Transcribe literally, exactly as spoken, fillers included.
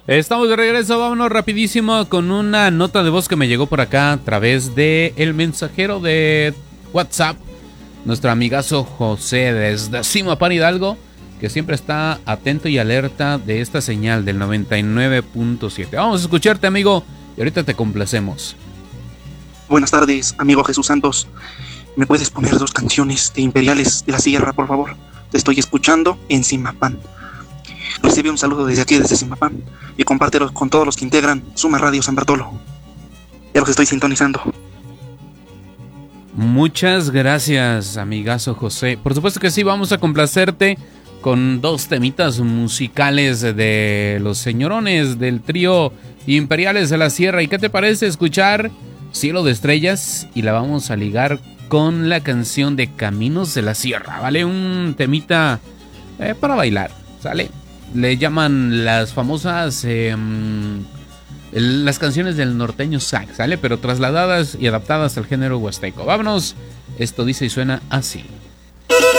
Estamos de regreso, vámonos rapidísimo con una nota de voz que me llegó por acá a través de el mensajero de WhatsApp. Nuestro amigazo José desde Zimapán Hidalgo, que siempre está atento y alerta de esta señal del noventa y nueve punto siete. Vamos a escucharte, amigo, y ahorita te complacemos. Buenas tardes, amigo Jesús Santos. ¿Me puedes poner dos canciones de Imperiales de la Sierra, por favor? Te estoy escuchando en Zimapán. Recibe un saludo desde aquí, desde Zimapán, y compártelo con todos los que integran Suma Radio San Bartolo. Ya los estoy sintonizando. Muchas gracias, amigazo José. Por supuesto que sí, vamos a complacerte con dos temitas musicales de los señorones del trío Imperiales de la Sierra. ¿Y qué te parece escuchar Cielo de Estrellas? Y la vamos a ligar con la canción de Caminos de la Sierra, ¿vale? Un temita eh, para bailar, ¿sale? Le llaman las famosas eh, las canciones del norteño sax, ¿sale? Pero trasladadas y adaptadas al género huasteco. Vámonos, esto dice y suena así.